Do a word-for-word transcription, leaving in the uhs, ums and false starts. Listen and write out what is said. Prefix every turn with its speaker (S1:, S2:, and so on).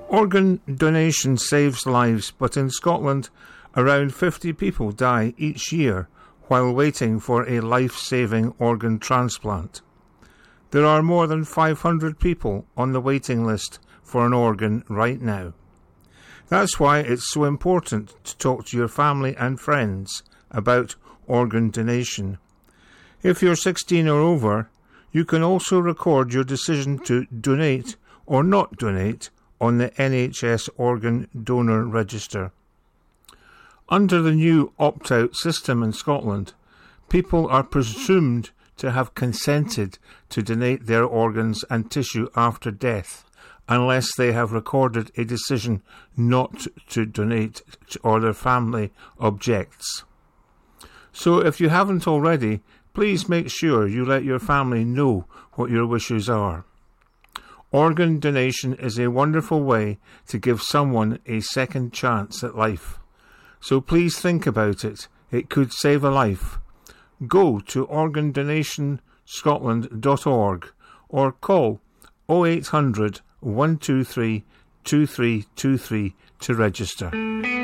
S1: Organ donation saves lives, but in Scotland, around fifty people die each year while waiting for a life-saving organ transplant. There are more than five hundred people on the waiting list for an organ right now. That's why it's so important to talk to your family and friends about organ donation. If you're sixteen or over, you can also record your decision to donate or not donate on the N H S Organ Donor Register. Under the new opt-out system in Scotland, people are presumed to have consented to donate their organs and tissue after death, unless they have recorded a decision not to donate or their family objects. So if you haven't already, please make sure you let your family know what your wishes are. Organ donation is a wonderful way to give someone a second chance at life. So please think about it. It could save a life. Go to organ donation scotland dot org or call oh eight hundred, one two three, two three two three to register.